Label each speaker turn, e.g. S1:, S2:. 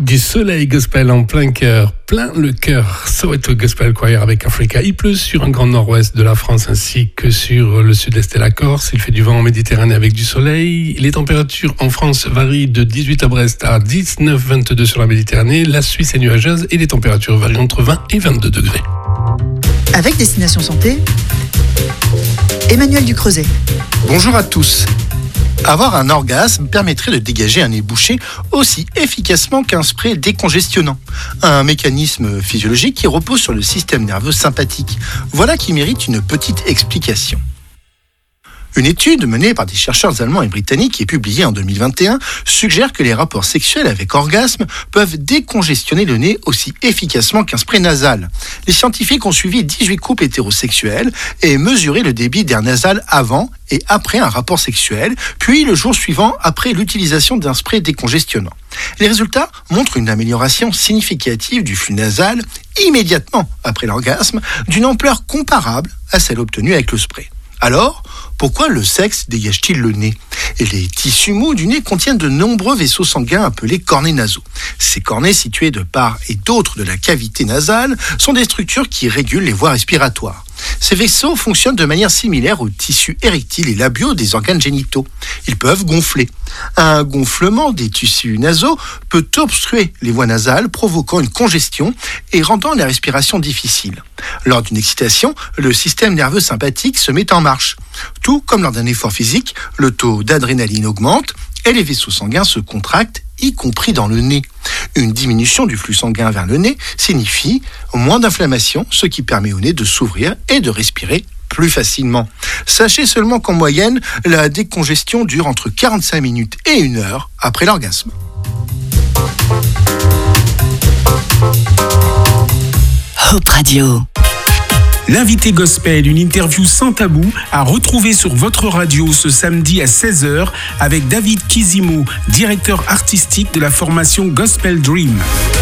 S1: Du soleil gospel en plein cœur, plein le cœur. Soweto Gospel Choir avec Africa. Il pleut sur un grand nord-ouest de la France ainsi que sur le sud-est et la Corse. Il fait du vent en Méditerranée avec du soleil. Les températures en France varient de 18 à Brest à 19-22 sur la Méditerranée. La Suisse est nuageuse et les températures varient entre 20 et 22 degrés.
S2: Avec Destination Santé, Emmanuel Ducreuset.
S3: Bonjour à tous. Avoir un orgasme permettrait de dégager un nez bouché aussi efficacement qu'un spray décongestionnant. Un mécanisme physiologique qui repose sur le système nerveux sympathique. Voilà qui mérite une petite explication. Une étude menée par des chercheurs allemands et britanniques et publiée en 2021 suggère que les rapports sexuels avec orgasme peuvent décongestionner le nez aussi efficacement qu'un spray nasal. Les scientifiques ont suivi 18 couples hétérosexuels et mesuré le débit d'air nasal avant et après un rapport sexuel, puis le jour suivant après l'utilisation d'un spray décongestionnant. Les résultats montrent une amélioration significative du flux nasal immédiatement après l'orgasme, d'une ampleur comparable à celle obtenue avec le spray. Alors, pourquoi le sexe dégage-t-il le nez ? Et les tissus mous du nez contiennent de nombreux vaisseaux sanguins appelés cornets nasaux. Ces cornets, situés de part et d'autre de la cavité nasale, sont des structures qui régulent les voies respiratoires. Ces vaisseaux fonctionnent de manière similaire aux tissus érectiles et labiaux des organes génitaux. Ils peuvent gonfler. Un gonflement des tissus nasaux peut obstruer les voies nasales, provoquant une congestion et rendant la respiration difficile. Lors d'une excitation, le système nerveux sympathique se met en marche. Tout comme lors d'un effort physique, le taux d'adrénaline augmente et les vaisseaux sanguins se contractent, y compris dans le nez. Une diminution du flux sanguin vers le nez signifie moins d'inflammation, ce qui permet au nez de s'ouvrir et de respirer plus facilement. Sachez seulement qu'en moyenne, la décongestion dure entre 45 minutes et 1 heure après l'orgasme.
S4: Hope Radio.
S5: L'invité gospel, une interview sans tabou à retrouver sur votre radio ce samedi à 16h avec David Kizimo, directeur artistique de la formation Gospel Dream.